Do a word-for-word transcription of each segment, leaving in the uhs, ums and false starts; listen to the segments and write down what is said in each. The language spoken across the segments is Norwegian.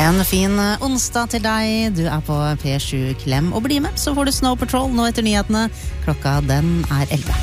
En fin onsdag til deg. Du er på P sju. Klem og bli med, så får du Snow Patrol nå etter nyhetene. Klokka den er elleve.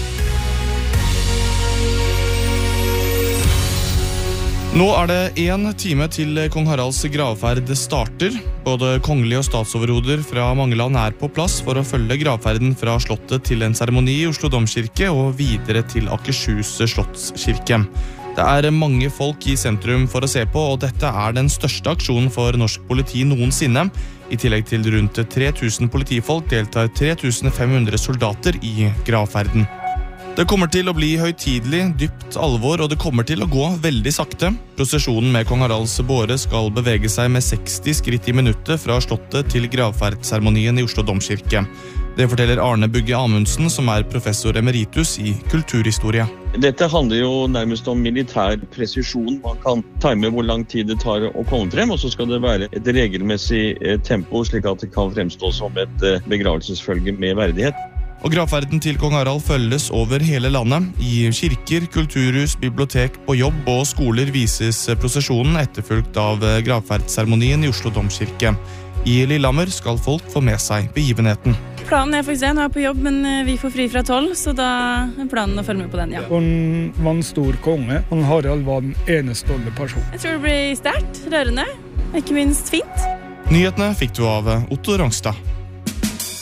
Nå er det en time til kong Haralds gravferd starter. Både kongelige og statsoverhoder fra mange land er på plass for å følge gravferden fra slottet til en seremoni i Oslo Domkirke og videre til Akershus Slottskirke. Det er mange folk i sentrum for å se på, og dette er den største aksjonen for norsk politi noensinne. I tillegg til rundt tre tusen politifolk deltar tre tusen fem hundre soldater i gravferden. Det kommer til å bli høytidelig, dypt alvor, og det kommer til å gå veldig sakte. Prosesjonen med kong Haralds båre skal bevege seg med seksti skritt i minuttet fra slottet til gravferdseremonien i Oslo Domkirke. Det forteller Arne Bugge Amundsen, som er professor emeritus i kulturhistorie. Dette handler jo nærmest om militær presisjon. Man kan time hvor lang tid det tar å komme frem, og så skal det være et regelmessig tempo, slik at det kan fremstå som et begravelsesfølge med verdighet. Og gravferden til kong Harald følges over hele landet. I kirker, kulturhus, bibliotek, på jobb og skoler vises prosesjonen etterfulgt av gravferdseremonien i Oslo Domkirke. I Lillehammer skal folk få med seg begivenheten. Planen er faktisk en, jeg er på jobb, men vi får fri fra tolv, så da er planen å følge med på den, ja. Han var en stor konge. Han Harald var en enestående person. Jeg tror det blir sterkt, rørende, ikke minst fint. Nyhetene fikk du av Otto Rangstad.